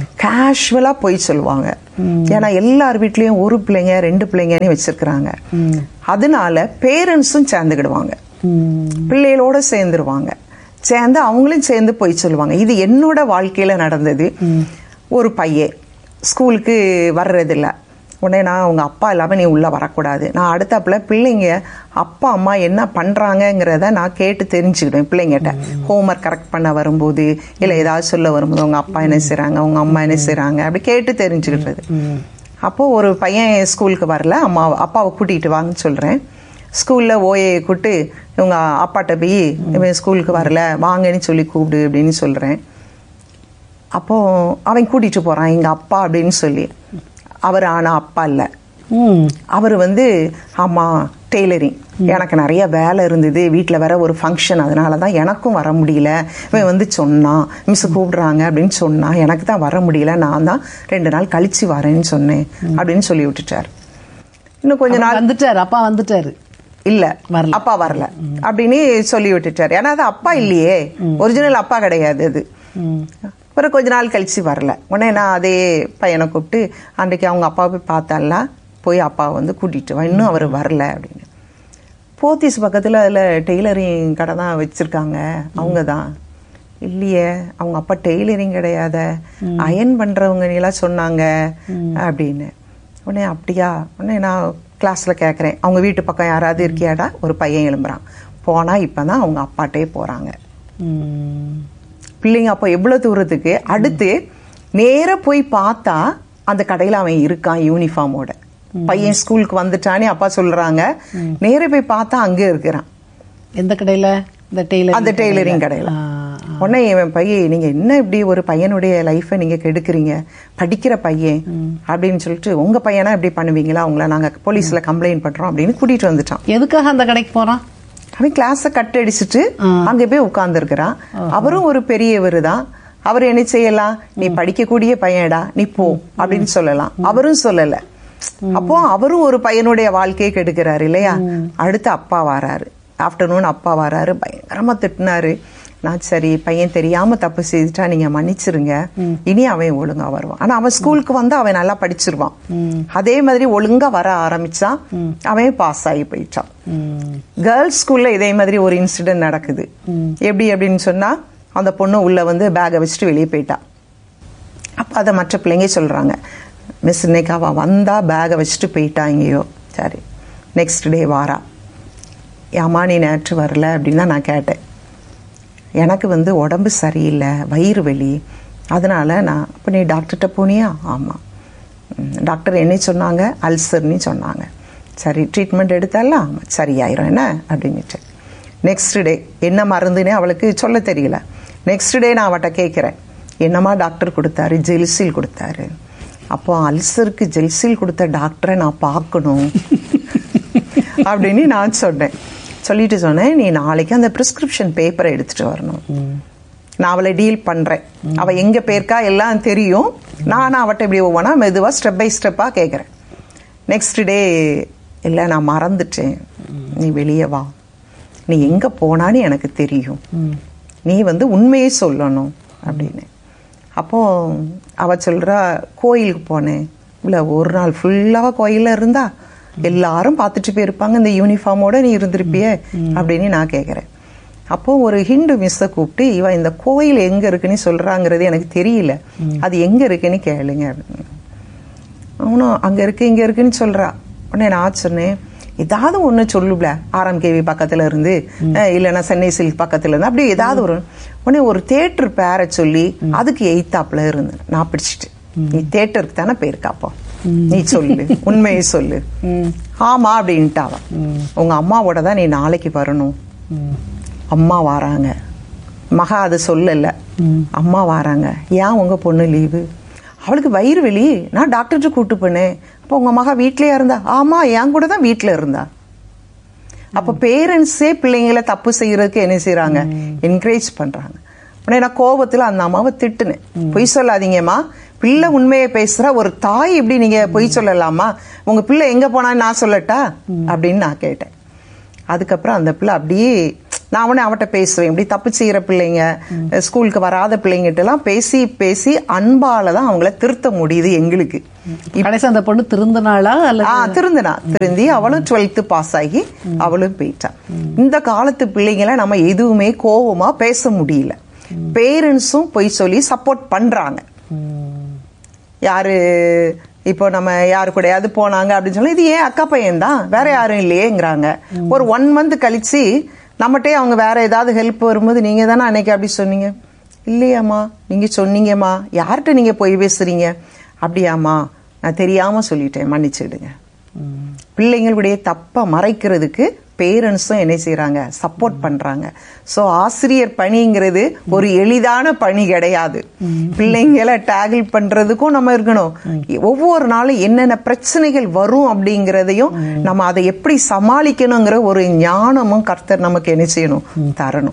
கேஷுவலா போய் சொல்லுவாங்க. ஏன்னா எல்லார் வீட்லயும் ஒரு பிள்ளைங்க ரெண்டு பிள்ளைங்கன்னு வச்சிருக்கிறாங்க. அதனால பேரண்ட்ஸும் சேர்ந்துக்கிடுவாங்க, பிள்ளைகளோட சேர்ந்துருவாங்க. சேர்ந்து அவங்களும் சேர்ந்து போய் சொல்லுவாங்க. இது என்னோட வாழ்க்கையில நடந்தது. ஒரு பையன் ஸ்கூலுக்கு வர்றதில்ல. உடனே நான் அவங்க அப்பா இல்லாமல் நீ உள்ளே வரக்கூடாது. நான் அடுத்தாப்புல பிள்ளைங்க அப்பா அம்மா என்ன பண்ணுறாங்கங்கிறத நான் கேட்டு தெரிஞ்சுக்கிடுவேன். பிள்ளைங்கிட்ட ஹோம்ஒர்க் கரெக்ட் பண்ண வரும்போது, இல்லை ஏதாவது சொல்ல வரும்போது அவங்க அப்பா என்ன செய்கிறாங்க, அவங்க அம்மா என்ன செய்கிறாங்க, அப்படி கேட்டு தெரிஞ்சுக்கிட்டது. அப்போது ஒரு பையன் ஸ்கூலுக்கு வரல, அம்மா அப்பாவை கூட்டிகிட்டு வாங்கன்னு சொல்கிறேன். ஸ்கூலில் ஓஏ கூப்பிட்டு இவங்க அப்பாட்ட போய் இவன் ஸ்கூலுக்கு வரல வாங்கன்னு சொல்லி கூப்பிடு அப்படின்னு சொல்கிறேன். அப்போது அவன் கூட்டிகிட்டு போகிறான் எங்கள் அப்பா அப்படின்னு சொல்லி. அவர் ஆனா அப்பா இல்ல, அவர் வந்து ஆமா டெய்லரிங், எனக்கு நிறைய வேலை இருந்தது வீட்டில் வேற ஒரு ஃபங்க்ஷன், அதனால தான் எனக்கும் வர முடியல. இவன் வந்து சொன்னான் மிஸ் கூப்பிடுறாங்க அப்படின்னு சொன்னா, எனக்கு தான் வர முடியல, நான் தான் ரெண்டு நாள் கழிச்சு வரேன்னு சொன்னேன் அப்படின்னு சொல்லி விட்டுட்டார். இன்னும் கொஞ்ச நாள் வந்துட்டாரு, அப்பா வந்துட்டாரு, இல்ல அப்பா வரல அப்படின்னு சொல்லி விட்டுட்டார். ஏன்னா அது அப்பா இல்லையே, ஒரிஜினல் அப்பா கிடையாது அது. அப்புறம் கொஞ்ச நாள் கழிச்சு வரல. உடனே நான் அதே பையனை கூப்பிட்டு அன்றைக்கு அவங்க அப்பா போய் பார்த்தால, போய் அப்பாவை வந்து கூட்டிட்டு வா, இன்னும் அவர் வரல அப்படின்னு. போத்தீஸ் பக்கத்தில் அதில் டெய்லரிங் கடை தான் வச்சிருக்காங்க, அவங்க தான். இல்லையே அவங்க அப்பா டெய்லரிங் கிடையாத, அயன் பண்றவங்க நீலாம் சொன்னாங்க அப்படின்னு. உடனே அப்படியா, உடனே நான் கிளாஸ்ல கேட்குறேன், அவங்க வீட்டு பக்கம் யாராவது இருக்கியாடா, ஒரு பையன் எழும்புறான். போனா இப்பதான் அவங்க அப்பாட்டே போறாங்க. பிள்ளைங்க அப்போ எவ்வளவு தூரத்துக்கு. அடுத்து நேர போய் பார்த்தா அந்த கடையில அவன் இருக்கான் யூனிஃபார்மோட. பையன் ஸ்கூலுக்கு வந்துட்டானே அப்பா சொல்றாங்க. நேர போய் பார்த்தா அங்க இருக்கிறான். எந்த கடையில? அந்த டெய்லரிங் கடையில. உடனே இவன் பையன், நீங்க என்ன இப்படி ஒரு பையனுடைய லைஃபை நீங்க கெடுக்குறீங்க, படிக்கிற பையன் அப்படின்னு சொல்லிட்டு உங்க பையனா இப்படி பண்ணுவீங்களா, உங்களை நாங்க போலீஸ்ல கம்ப்ளைண்ட் பண்றோம் அப்படின்னு கூட்டிட்டு வந்துட்டான். எதுக்காக அந்த கடைக்கு போறான்? அவன் கிளாஸ கட் அடிச்சுட்டு அங்க போய் உட்கார்ந்து இருக்கிறான். அவரும் ஒரு பெரியவர் தான். அவர் என்ன செய்யலாம், நீ படிக்கக்கூடிய பையன்டா நீ போ அப்படின்னு சொல்லலாம். அவரும் சொல்லல. அப்போ அவரும் ஒரு பையனுடைய வாழ்க்கையை கெடுக்கிறாரு இல்லையா. அடுத்து அப்பா வராரு, ஆஃப்டர்நூன் அப்பா வராரு, பயங்கரமா திட்டினாரு. நான் சரி பையன் தெரியாம தப்பு செய்துட்டா நீங்க மன்னிச்சிருங்க, இனி அவன் ஒழுங்கா வருவான். ஆனா அவன் ஸ்கூலுக்கு வந்து அவன் நல்லா படிச்சிருவான். அதே மாதிரி ஒழுங்கா வர ஆரம்பிச்சான், அவன் பாஸ் ஆகி போயிட்டான். கேர்ள்ஸ் ஸ்கூல்ல இதே மாதிரி ஒரு இன்சிடென்ட் நடக்குது. எப்படி அப்படின்னு சொன்னா, அந்த பொண்ணு உள்ள வந்து பேகை வச்சுட்டு வெளியே போயிட்டா. அப்ப அதை மற்ற பிள்ளைங்க சொல்றாங்க, மிஸ் இன்னைக்கு அவ வந்தா பேகை வச்சுட்டு போயிட்டாங்கயோ. சரி நெக்ஸ்ட் டே வாரா, ஏமா நீ நேற்று வரல அப்படின்னு தான் நான் கேட்டேன். எனக்கு வந்து உடம்பு சரியில்லை, வயிறு வலி, அதனால நான். அப்போ நீ டாக்டர்கிட்ட போனியா? ஆமாம். டாக்டர் என்ன சொன்னாங்க? அல்சர்னு சொன்னாங்க. சரி ட்ரீட்மெண்ட் எடுத்தாலாம் சரியாயிரும் என்ன அப்படின்ட்டு. நெக்ஸ்ட் டே என்ன மருந்துன்னே அவளுக்கு சொல்ல தெரியல. நெக்ஸ்ட் டே நான் அவட்ட கேட்குறேன், என்னம்மா டாக்டர் கொடுத்தாரு? ஜெல்சில் கொடுத்தாரு. அப்போ அல்சருக்கு ஜெல்சில் கொடுத்த டாக்டரை நான் பார்க்கணும் அப்படின்னு நான் சொன்னேன். சொல்லிட்டு சொன்னேன், நீ நாளைக்கு அந்த ப்ரிஸ்கிரிப்ஷன் பேப்பரை எடுத்துட்டு வரணும். நான் அவளை டீல் பண்றேன். அவ எங்க பேருக்கா எல்லாம் தெரியும். நானும் அவட்ட இப்படி ஒவ்வொன்றா மெதுவா ஸ்டெப் பை ஸ்டெப்பா கேட்குறேன். நெக்ஸ்ட் டே இல்லை நான் மறந்துட்டேன், நீ வெளியே வா, நீ எங்க போனான்னு எனக்கு தெரியும், நீ வந்து உண்மையே சொல்லணும் அப்படின்னு. அப்போ அவ சொல்றா, கோயிலுக்கு போனேன். இல்ல ஒரு நாள் ஃபுல்லாக கோயிலில் இருந்தா எல்லாரும் பார்த்துட்டு போயிருப்பாங்க, இந்த யூனிஃபார்மோட நீ இருந்திருப்பியே அப்படின்னு நான் கேட்குறேன். அப்போ ஒரு ஹிந்து மிஸ்ஸை கூப்பிட்டு, இவ இந்த கோயில் எங்க இருக்குன்னு சொல்றாங்கிறது எனக்கு தெரியல, அது எங்க இருக்குன்னு கேளுங்க அப்படின்னு. அவனும் அங்க இருக்கு இங்க இருக்குன்னு சொல்றா. உடனே நான் சொன்னேன், ஏதாவது ஒண்ணு சொல்லுப்ல, ஆர்எம்கேவி பக்கத்துல இருந்து இல்லைன்னா சென்னை சில்க் பக்கத்துல இருந்து அப்படி ஏதாவது ஒரு. உடனே ஒரு தேட்டர் பேரை சொல்லி அதுக்கு எய்த்தாப்புல இருந்து நான் பிடிச்சிட்டு, நீ தேட்டருக்கு தானே போயிருக்கா, அப்போ நீ சொல்லு, உண்மையை சொல்லு. ஆமா அப்படின்ட்டாவ. உங்க அம்மாவோட தான் நீ நாளைக்கு வரணும். அம்மா வாராங்க. மகா அது சொல்லல, அம்மா வாராங்க. ஏன் உங்க பொண்ணு லீவு? அவளுக்கு வயிறு வெளி, நான் டாக்டர்கிட்ட கூட்டு போனேன். அப்போ உங்க மகா வீட்லயா இருந்தா? ஆமா என் கூட தான் வீட்டுல இருந்தா. அப்ப பேரண்ட்ஸே பிள்ளைங்களை தப்பு செய்யறதுக்கு என்ன செய்யறாங்க, என்கரேஜ் பண்றாங்க. உடனே நான் கோபத்துல அந்த அம்மாவை திட்டுனேன், பொய் சொல்லாதீங்கம்மா, பிள்ளை உண்மையை பேசுற ஒரு தாய் இப்படி நீங்க பொய் சொல்லலாமா? உங்க பிள்ளை எங்க போனான்னு நான் சொல்லட்டா அப்படின்னு நான் கேட்டேன். அதுக்கப்புறம் அந்த பிள்ளை அப்படியே, நான் உடனே அவட்ட பேசுவேன், இப்படி தப்பு செய்யற பிள்ளைங்க, ஸ்கூலுக்கு வராத பிள்ளைங்கிட்ட எல்லாம் பேசி பேசி அன்பால தான் அவங்கள திருத்த முடியுது எங்களுக்கு. அந்த பொண்ணு திருந்தனாளா? திருந்தனா, திருந்தி அவளும் டுவெல்த் பாஸ் ஆகி அவளும் போயிட்டா. இந்த காலத்து பிள்ளைங்களை நம்ம எதுவுமே கோபமா பேச முடியல. பேரண்ட்ஸும் பொய் சொல்லி சப்போர்ட் பண்றாங்க. யாரு இப்போ நம்ம யாரு கூடயாவது போனாங்க அப்படின்னு சொல்லி, இது ஏன் அக்கா பையன் தான், வேற யாரும் இல்லையேங்கிறாங்க. ஒரு ஒன் மந்த் கழிச்சு நம்மகிட்டே அவங்க வேற ஏதாவது ஹெல்ப் வரும்போது, நீங்க தானே அன்னைக்கு அப்படி சொன்னீங்க, இல்லையாம்மா நீங்க சொன்னீங்கம்மா, யார்கிட்ட நீங்க போய் பேசுறீங்க, அப்படியாம்மா நான் தெரியாம சொல்லிட்டேன், மன்னிச்சிடுங்க. பிள்ளைங்களுடைய தப்ப மறைக்கிறதுக்கு பேரண்ட்ஸும் என்ன செய்யறாங்க, சப்போர்ட் பண்றாங்க. சோ ஆசிரியர் பணிங்கிறது ஒரு எளிதான பணி கிடையாது. பிள்ளைங்களை டேக்கிள் பண்றதுக்கும் நம்ம இருக்கணும். ஒவ்வொரு நாளும் என்னென்ன பிரச்சனைகள் வரும் அப்படிங்கறதையும் நம்ம அதை எப்படி சமாளிக்கணுங்கிற ஒரு ஞானமும் கர்த்தர் நமக்கு என்ன செய்யணும், தரணும்.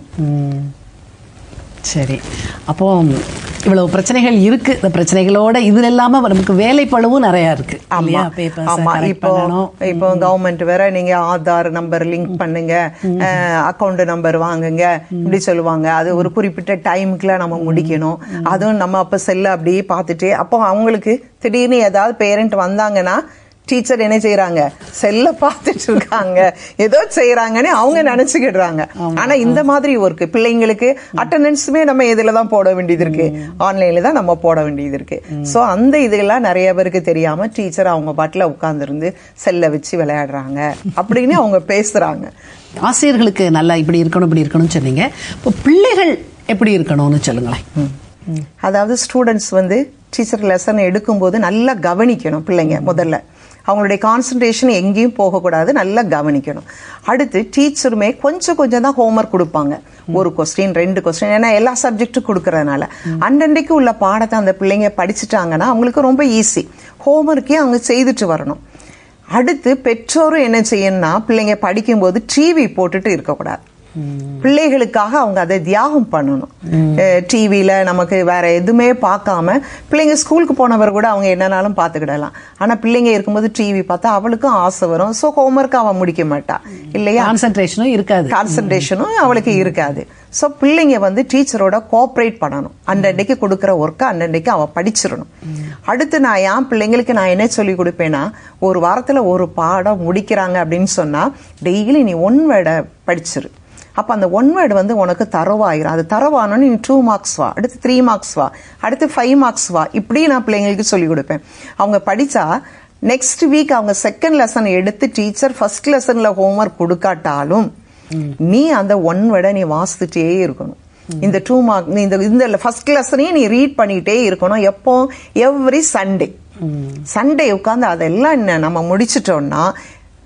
சரி, அப்போ இவ்வளவு பிரச்சனைகள் இருக்கு. இந்த பிரச்சனைகளோட இதுல இல்லாம நமக்கு வேலை பழுவும் நிறைய இருக்கு. ஆமா, இப்போ இப்போ கவர்மெண்ட் வேற நீங்க ஆதார் நம்பர் லிங்க் பண்ணுங்க, அக்கௌண்ட் நம்பர் வாங்குங்க இப்படி சொல்லுவாங்க. அது ஒரு குறிப்பிட்ட டைமுக்குள்ள நம்ம முடிக்கணும். அதுவும் நம்ம அப்ப செல்ல அப்படியே பார்த்துட்டு, அப்போ அவங்களுக்கு திடீர்னு ஏதாவது பேரண்ட் வந்தாங்கன்னா டீச்சர் என்ன செய்யறாங்க, செல்ல பார்த்துட்டு இருக்காங்க, ஏதோ செய்யறாங்கன்னு அவங்க நினைச்சுக்கிடுறாங்க. ஆனா இந்த மாதிரி ஒர்க் பிள்ளைங்களுக்கு அட்டெண்டன்ஸுமே நம்ம இதுலதான் போட வேண்டியது இருக்கு, ஆன்லைன்ல தான் நம்ம போட வேண்டியது இருக்கு. சோ அந்த இதெல்லாம் நிறைய பேருக்கு தெரியாம டீச்சர் அவங்க பாட்டுல உட்கார்ந்து இருந்து செல்ல வச்சு விளையாடுறாங்க அப்படின்னு அவங்க பேசுறாங்க. ஆசிரியர்களுக்கு நல்லா இப்படி இருக்கணும் இப்படி இருக்கணும்னு சொன்னீங்க. இப்போ பிள்ளைகள் எப்படி இருக்கணும்னு சொல்லுங்களேன். அதாவது ஸ்டூடெண்ட்ஸ் வந்து டீச்சர் லெசன் எடுக்கும் போது நல்லா கவனிக்கணும். பிள்ளைங்க முதல்ல அவங்களுடைய கான்சன்ட்ரேஷன் எங்கேயும் போகக்கூடாது, நல்லா கவனிக்கணும். அடுத்து டீச்சருமே கொஞ்சம் கொஞ்சம் தான் ஹோம்ஒர்க் கொடுப்பாங்க, ஒரு கொஸ்டின் ரெண்டு கொஸ்டின், ஏன்னா எல்லா சப்ஜெக்டும் கொடுக்கறதுனால அண்டன்றைக்கு உள்ள பாடத்தை அந்த பிள்ளைங்க படிச்சுட்டாங்கன்னா அவங்களுக்கு ரொம்ப ஈஸி. ஹோம்ஒர்க்கே அவங்க செய்துட்டு வரணும். அடுத்து பெற்றோரும் என்ன செய்யணும்னா, பிள்ளைங்க படிக்கும்போது டிவி போட்டுட்டு இருக்கக்கூடாது. பிள்ளைகளுக்காக அவங்க அதை தியாகம் பண்ணணும். டிவியில நமக்கு வேற எதுவுமே பார்க்காம, பிள்ளைங்க ஸ்கூலுக்கு போனவர் கூட அவங்க என்னன்னாலும் பாத்துக்கிடலாம். ஆனா பிள்ளைங்க இருக்கும்போது டிவி பார்த்தா அவளுக்கும் ஆசை வரும். சோ ஹோம்ஒர்க் அவன் முடிக்க மாட்டா இல்லையா, கான்சன்ட்ரேஷனும் இருக்காது, கான்சன்ட்ரேஷனும் அவளுக்கு இருக்காது. சோ பிள்ளைங்க வந்து டீச்சரோட கோஆபரேட் பண்ணணும். அண்டன்றைக்கு கொடுக்கற ஒர்க்கை அண்டன்றைக்கு அவ படிச்சிடணும். அடுத்து நான் என் பிள்ளைங்களுக்கு நான் என்ன சொல்லி கொடுப்பேன்னா, ஒரு வாரத்துல ஒரு பாடம் முடிக்கிறாங்க அப்படின்னு சொன்னா டெய்லி நீ ஒன் வேர்டை படிச்சிரு. அப்ப அந்த ஒன் வேர்டு வந்து உனக்கு தரவாயிரும். அது தரவானு நீ டூ மார்க்ஸ் வா, அடுத்து த்ரீ மார்க்ஸ் வா, அடுத்து ஃபைவ் மார்க்ஸ் வா, இப்படி நான் பிள்ளைங்களுக்கு சொல்லி கொடுப்பேன். அவங்க படிச்சா நெக்ஸ்ட் வீக் அவங்க செகண்ட் லெசன் எடுத்து டீச்சர் ஃபர்ஸ்ட் லெசன்ல ஹோம்ஒர்க் கொடுக்காட்டாலும் நீ அந்த ஒன் வேர்டை நீ வாசிச்சுட்டே இருக்கணும். இந்த டூ மார்க் நீ இந்த இந்த ஃபர்ஸ்ட் லெசனையும் நீ ரீட் பண்ணிட்டே இருக்கணும். எப்போ, எவ்ரி சண்டே சண்டே உட்காந்து அதெல்லாம் நம்ம முடிச்சிட்டோம்னா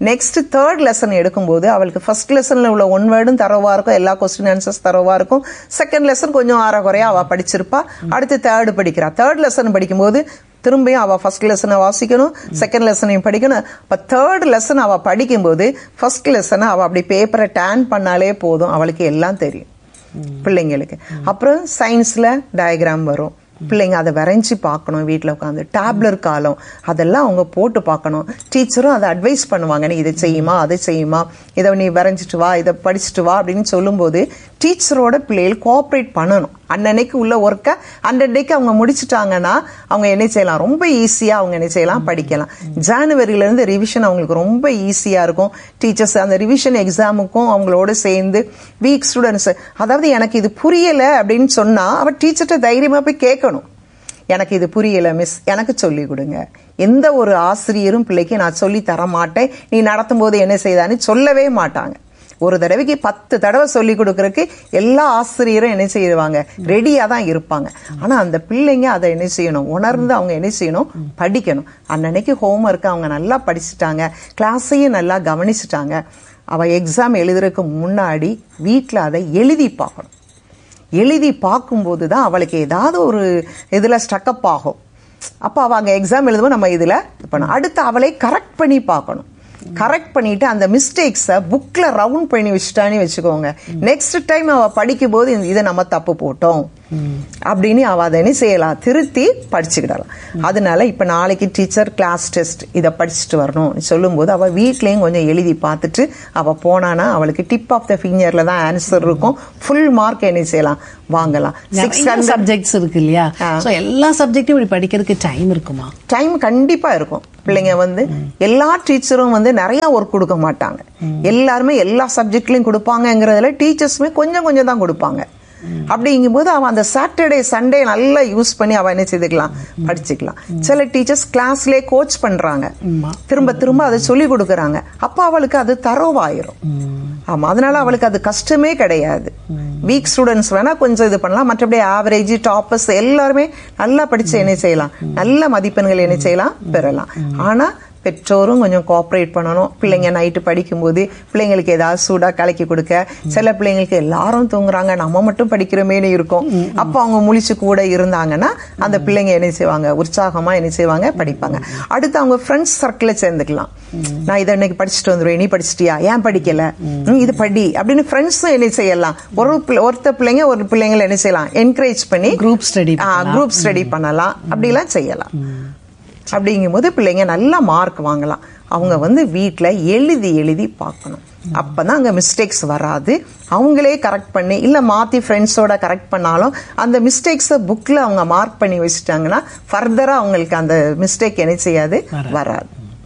நெக்ஸ்ட் தேர்ட் லெசன் எடுக்கும்போது அவளுக்கு ஃபர்ஸ்ட் லெசன்ல உள்ள ஒன் வேர்டும் தரவா இருக்கும், எல்லா கொஸ்டின் ஆன்சர்ஸ் தரவா இருக்கும். செகண்ட் லெசன் கொஞ்சம் ஆற குறையா அவ படிச்சிருப்பா. அடுத்து தேர்டு படிக்கிறா. தேர்ட் லெசன் படிக்கும்போது திரும்பியும் அவள் ஃபர்ஸ்ட் லெசனை வாசிக்கணும், செகண்ட் லெசனையும் படிக்கணும். இப்போ தேர்ட் லெசன் அவள் படிக்கும்போது ஃபர்ஸ்ட் லெசனை அவள் அப்படி பேப்பரை டேன் பண்ணாலே போதும், அவளுக்கு எல்லாம் தெரியும் பிள்ளைங்களுக்கு. அப்புறம் சயின்ஸில் டயக்ராம் வரும், பிள்ளைங்க அதை வரைஞ்சி பார்க்கணும் வீட்டில் உட்காந்து. டேப்லர் காலம் அதெல்லாம் அவங்க போட்டு பார்க்கணும். டீச்சரும் அதை அட்வைஸ் பண்ணுவாங்க, நீ இதை செய்யுமா அதை செய்யுமா, இதை நீ வரைஞ்சிட்டு வா, இதை படிச்சுட்டு வா அப்படின்னு சொல்லும்போது டீச்சரோட பிள்ளைகள் கோஆப்ரேட் பண்ணணும். அன்னன்னைக்கு உள்ள ஒர்க்கை அன்னன்னைக்கு அவங்க முடிச்சுட்டாங்கன்னா அவங்க என்ன செய்யலாம், ரொம்ப ஈஸியாக அவங்க என்ன செய்யலாம், படிக்கலாம். ஜானுவரியிலேருந்து ரிவிஷன் அவங்களுக்கு ரொம்ப ஈஸியாக இருக்கும். டீச்சர்ஸ் அந்த ரிவிஷன் எக்ஸாமுக்கும் அவங்களோட சேர்ந்து வீக் ஸ்டூடெண்ட்ஸ், அதாவது எனக்கு இது புரியலை அப்படின்னு சொன்னால் அவள் டீச்சர்கிட்ட தைரியமாக போய் கேட்கணும், எனக்கு இது புரியலை மிஸ், எனக்கு சொல்லி கொடுங்க. எந்த ஒரு ஆசிரியரும் பிள்ளைக்கு நான் சொல்லி தர மாட்டேன், நீ நடத்தும் போது என்ன செய்தான்னு சொல்லவே மாட்டாங்க. ஒரு தடவைக்கு பத்து தடவை சொல்லி கொடுக்கறதுக்கு எல்லா ஆசிரியரும் என்ன செய்வாங்க, ரெடியா தான் இருப்பாங்க. ஆனா அந்த பிள்ளைங்க அதை என்ன செய்யணும், உணர்ந்து அவங்க என்ன செய்யணும், படிக்கணும். அன்னன்னைக்கு ஹோம் ஒர்க்கை அவங்க நல்லா படிச்சுட்டாங்க, கிளாஸையும் நல்லா கவனிச்சுட்டாங்க. அவ எக்ஸாம் எழுதுறதுக்கு முன்னாடி வீட்டில் அதை எழுதி பார்க்கணும். எழுதி பார்க்கும்போது தான் அவளுக்கு ஏதாவது ஒரு இதில் ஸ்டக்கப் ஆகும். அப்போ அவள் அங்கே எக்ஸாம் எழுதும்போது நம்ம இதில் பண்ணணும். அடுத்து அவளை கரெக்ட் பண்ணி பார்க்கணும். கரெக்ட் பண்ணிட்டு அந்த மிஸ்டேக்ஸை புக்ல ரவுண்ட் பண்ணி வச்சுட்டான்னு வச்சுக்கோங்க. நெக்ஸ்ட் டைம் அவ படிக்கும் போது இதை நம்ம தப்பு போட்டோம் அப்படின்னு அவ அதை என்ன செய்யலாம், திருத்தி படிச்சுக்கிடலாம். அதனால இப்ப நாளைக்கு டீச்சர் கிளாஸ் டெஸ்ட் இதை படிச்சுட்டு வரணும் சொல்லும் போது அவ வீட்லயும் கொஞ்சம் எழுதி பார்த்துட்டு அவ போனானா அவளுக்கு டிப் ஆஃப் த ஃபிங்கர்ல தான் ஆன்சர் இருக்கும். ஃபுல் மார்க் என்ன செய்யலாம், வாங்கலாம். சிக்ஸ் ஹண்ட்ரட் சப்ஜெக்ட்ஸ் இருக்கு இல்லையா, எல்லா சப்ஜெக்டும் இப்படி படிக்கிறதுக்கு டைம் இருக்குமா? டைம் கண்டிப்பா இருக்கும். பிள்ளைங்க வந்து எல்லா டீச்சரும் வந்து நிறைய ஒர்க் கொடுக்க மாட்டாங்க, எல்லாருமே எல்லா சப்ஜெக்ட்லயும் கொடுப்பாங்கிறதுல டீச்சர்ஸுமே கொஞ்சம் கொஞ்சம் தான் கொடுப்பாங்க. அப்படிங்கும்போது அவன் அந்த சாட்டர்டே சண்டே நல்லா யூஸ் பண்ணி அவன் என்ன செய்துக்கலாம், படிச்சுக்கலாம். சில டீச்சர்ஸ் கிளாஸ்லேயே கோச் பண்றாங்க, திரும்ப திரும்ப அதை சொல்லி கொடுக்கறாங்க. அப்ப அவளுக்கு அது தரோவாயிரும். ஆமா, அதனால அவளுக்கு அது கஷ்டமே கிடையாது. வீக் ஸ்டூடெண்ட்ஸ் வேணா கொஞ்சம் இது பண்ணலாம், மற்றபடி ஆவரேஜ் டாப்பர்ஸ் எல்லாருமே நல்லா படிச்சு என்ன செய்யலாம், நல்ல மதிப்பெண்கள் என்ன செய்யலாம், பெறலாம். ஆனா பெற்றோரும் கொஞ்சம் கோஆப்ரேட் பண்ணணும். பிள்ளைங்க நைட்டு படிக்கும்போது பிள்ளைங்களுக்கு ஏதாவது சூடா கலக்கி கொடுக்க. சில பிள்ளைங்களுக்கு எல்லாரும் தூங்குறாங்க, நம்ம மட்டும் படிக்கிறோமேனு இருக்கும். அப்போ அவங்க முழிச்சு கூட இருந்தாங்கன்னா அந்த பிள்ளைங்க என்ன செய்வாங்க, உற்சாகமா என்ன செய்வாங்க, படிப்பாங்க. அடுத்து அவங்க ஃப்ரெண்ட்ஸ் சர்க்கிள சேர்ந்துக்கலாம். நான் இதை இன்னைக்கு படிச்சுட்டு வந்துடுவேன், நீ படிச்சிட்டியா, ஏன் படிக்கல, இது படி அப்படின்னு ஃப்ரெண்ட்ஸும் என்ன செய்யலாம். ஒரு ஒருத்த பிள்ளைங்க ஒரு பிள்ளைங்களை என்ன செய்யலாம், என்கரேஜ் பண்ணி குரூப் ஸ்டடி குரூப் ஸ்டடி பண்ணலாம், அப்படிலாம் செய்யலாம். அப்படிங்கும்போது பிள்ளைங்க நல்ல மார்க் வாங்கலாம். அவங்க வந்து வீட்டில் எழுதி எழுதி பார்க்கணும். அப்பதான் அங்கே மிஸ்டேக்ஸ் வராது. அவங்களே கரெக்ட் பண்ணி இல்லை மாற்றி ஃப்ரெண்ட்ஸோட கரெக்ட் பண்ணாலும் அந்த மிஸ்டேக்ஸை புக்கில் அவங்க மார்க் பண்ணி வச்சுட்டாங்கன்னா ஃபர்தராக அவங்களுக்கு அந்த மிஸ்டேக் என்ன செய்யாது, வராது.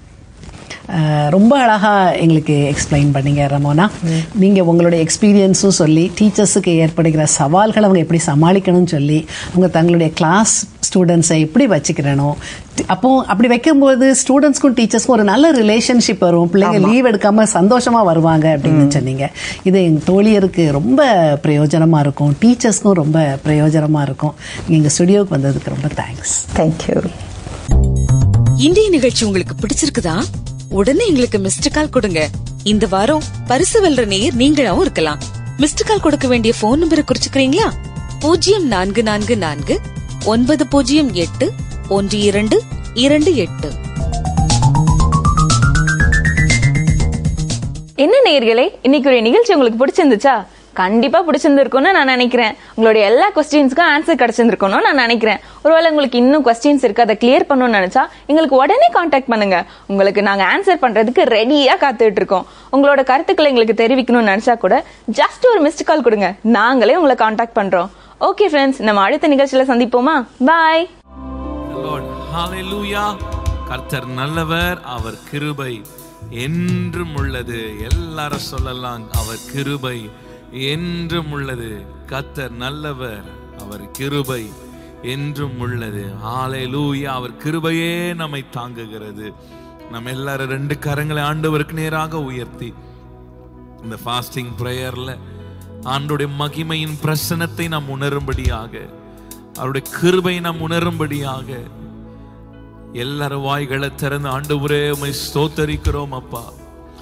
ரொம்ப அழகாக எங்களுக்கு எக்ஸ்பிளைன் பண்ணீங்க ரமோனா. நீங்கள் உங்களுடைய எக்ஸ்பீரியன்ஸும் சொல்லி டீச்சர்ஸுக்கு ஏற்படுகிற சவால்களை அவங்க எப்படி சமாளிக்கணும்னு சொல்லி அவங்க தங்களுடைய கிளாஸ் ஸ்டூடெண்ட்ஸை எப்படி வச்சுக்கிறணும், அப்போ அப்படி வைக்கும்போது ஸ்டூடெண்ட்ஸ்க்கும் டீச்சர்ஸ்க்கும் ஒரு நல்ல ரிலேஷன்ஷிப் வரும், பிள்ளைங்க லீவ் எடுக்காம சந்தோஷமா வருவாங்க அப்படின்னு சொன்னீங்க. இது எங்கள் தோழியருக்கு ரொம்ப பிரயோஜனமா இருக்கும், டீச்சர்ஸ்க்கும் ரொம்ப பிரயோஜனமா இருக்கும். எங்க ஸ்டுடியோவுக்கு வந்ததுக்கு ரொம்ப தேங்க்ஸ். தேங்க்யூ. இன்றைய நிகழ்ச்சி உங்களுக்கு பிடிச்சிருக்குதா? உடனே எங்களுக்கு மிஸ்டு கால் கொடுங்க. இந்த வாரம் பரிசு வெல்ற நேயர் நீங்களாவும் இருக்கலாம். மிஸ்டு கால் கொடுக்க வேண்டிய போன் நம்பரை குறிச்சுக்கிறீங்களா? பூஜ்ஜியம் நான்கு நான்கு நான்கு ஒன்பது பூஜ்ஜியம் எட்டு ஒன்று இரண்டு இரண்டு எட்டு. என்ன நேயர்களே, இன்னைக்கு ஒரு நிகழ்ச்சி உங்களுக்கு பிடிச்சிருந்துச்சா? கண்டிப்பா பிடிச்சிருந்திருக்கும்னு நான் நினைக்கிறேன். உங்களுடைய எல்லா கொஸ்டின்ஸ்க்கும் ஆன்சர் கிடைச்சிருந்திருக்கணும் நான் நினைக்கிறேன். ஒருவேளை உங்களுக்கு இன்னும் கொஸ்டின்ஸ் இருக்கு, அதை கிளியர் பண்ணணும்னு நினைச்சா எங்களுக்கு உடனே கான்டாக்ட் பண்ணுங்க. உங்களுக்கு நாங்க ஆன்சர் பண்றதுக்கு ரெடியா காத்துட்டு இருக்கோம். உங்களோட கருத்துக்களை எங்களுக்கு தெரிவிக்கணும்னு நினைச்சா கூட ஜஸ்ட் ஒரு மிஸ்டு கால் கொடுங்க, நாங்களே உங்களை கான்டாக்ட் பண்றோம். ஓகே ஃப்ரெண்ட்ஸ், நம்ம அடுத்த நிகழ்ச்சியில சந்திப்போமா? பாய். ஹalleluya. கர்த்தர் நல்லவர், அவர் கிருபை என்றும் உள்ளது. எல்லாரும் சொல்லலாம், அவர் கிருபை என்றும் உள்ளது. கர்த்தர் நல்லவர், அவர் கிருபை என்றும் உள்ளது. ஹalleluya. அவர் கிருபையே நம்மை தாங்குகிறது. நம்ம எல்லாரும் ரெண்டு கரங்களை ஆண்டவருக்கு நேராக உயர்த்தி இந்த ஃபாஸ்டிங் பிரேயர்ல ஆண்டவருடைய மகிமையின் பிரசன்னத்தை நாம் உணரும்படியாக, அவருடைய கிருபை நாம் உணரும்படியாக எல்லாரும் வாய்களை திறந்து ஆண்டவரே உம்மை ஸ்தோத்தரிக்கிறோம் அப்பா,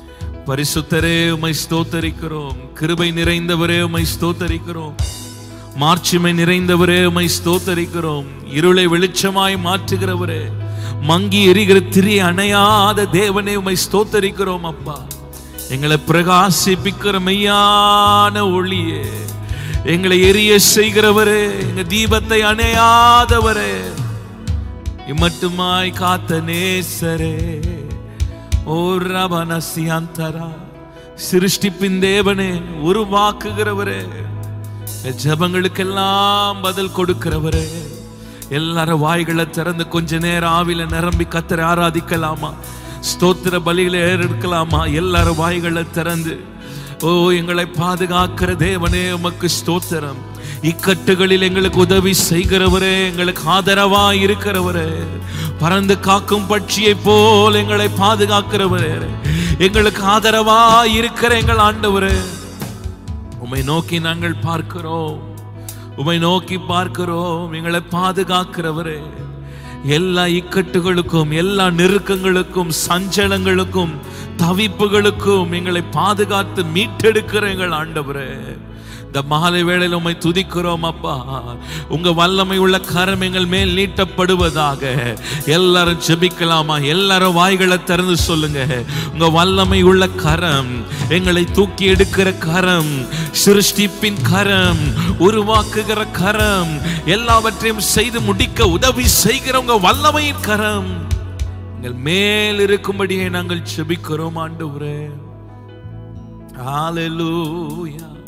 பரிசுத்தரே உம்மை ஸ்தோத்தரிக்கிறோம். கிருபை நிறைந்தவரே உம்மை ஸ்தோத்தரிக்கிறோம். மாட்சிமை நிறைந்தவரே உம்மை ஸ்தோத்தரிக்கிறோம். இருளை வெளிச்சமாய் மாற்றுகிறவரே, மங்கி எரிகிற திரி அணையாத தேவனே உம்மை ஸ்தோத்தரிக்கிறோம். அப்பா, எங்களை பிரகாசிப்பிக்கிற மெய்யான ஒளியே, எங்களை எரிய செய்கிறவரே, எங்க தீபத்தை அணையாதவரே, இம்மட்டுமாய் காத்த நேசரே, ஓ ரபனசியாந்தரா, சிருஷ்டிப்பின் தேவனே, உருவாக்குகிறவரே, ஜபங்களுக்கெல்லாம் பதில் கொடுக்கிறவரே, எல்லாரும் வாய்களை திறந்து கொஞ்ச நேரம் ஆவில நிரம்பி கத்தரை ஆராதிக்கலாமா? ஸ்தோத்திர பலிகளை ஏறெடுக்கலாமா? எல்லாரும் வாய்களை திறந்து, ஓ எங்களை பாதுகாக்கிற தேவனே உமக்கு ஸ்தோத்திரம். இக்கட்டுகளில் எங்களுக்கு உதவி செய்கிறவரே, எங்களுக்கு ஆதரவா இருக்கிறவரே, பறந்து காக்கும் பட்சியை போல் எங்களை பாதுகாக்கிறவரே, எங்களுக்கு ஆதரவா இருக்கிற எங்கள் ஆண்டவரே, உம்மை நோக்கி நாங்கள் பார்க்கிறோம், உம்மை நோக்கி பார்க்கிறோம். எங்களை பாதுகாக்கிறவரே, எல்லா இக்கட்டுகளுக்கும், எல்லா நெருக்கங்களுக்கும், சஞ்சலங்களுக்கும், தவிப்புகளுக்கும் எங்களை பாதுகாத்து மீட்டெடுக்கிற எங்கள் ஆண்டவரே, இந்த மாலை வேளையில் உம்மை துதிக்கிறோம். அப்பா, உங்க வல்லமை உள்ள கரம் எங்கள் மேல் நீட்டப்படுவதாக. எல்லாரும் ஜெபிக்கலாமா? எல்லாரும் வாய்களை திறந்து சொல்லுங்க. உங்க வல்லமை உள்ள கரம், எங்களை தூக்கி எடுக்கிற கரம், சிருஷ்டிப்பின் கரம், உருவாக்குகிற கரம், எல்லாவற்றையும் செய்து முடிக்க உதவி செய்கிற உங்க வல்லமையின் கரம் எங்கள் மேல் இருக்கும்படியே நாங்கள் ஜெபிக்கிறோம் ஆண்டவரே. ஹல்லேலூயா.